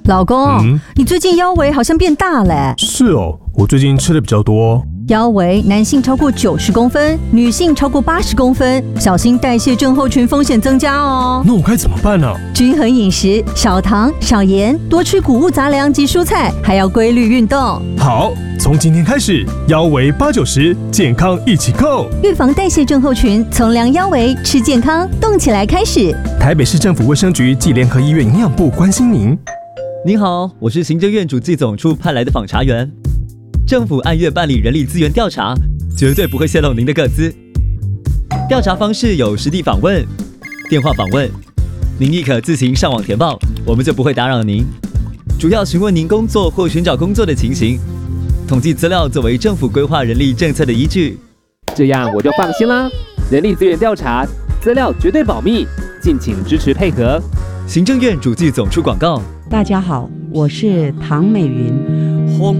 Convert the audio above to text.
老公，你最近腰围好像变大了。 是哦，我最近吃的比较多。 腰围男性超过90公分，女性超过80公分，小心代谢症候群风险增加哦。 那我该怎么办呢？ 均衡饮食，少糖少盐，多吃谷物杂粮及蔬菜，还要规律运动。 好，从今天开始，腰围80-90，健康一起扣。 预防代谢症候群，从量腰围吃健康，动起来开始。 台北市政府卫生局暨联合医院营养部关心您。 您好，我是行政院主计总处派来的访查员。政府按月办理人力资源调查，绝对不会泄露您的个资。调查方式有实地访问、电话访问，您亦可自行上网填报，我们就不会打扰您。主要询问您工作或寻找工作的情形，统计资料作为政府规划人力政策的依据。 这样我就放心啦。人力资源调查资料绝对保密，敬请支持配合。 行政院主计总处广告。 大家好，我是唐美云。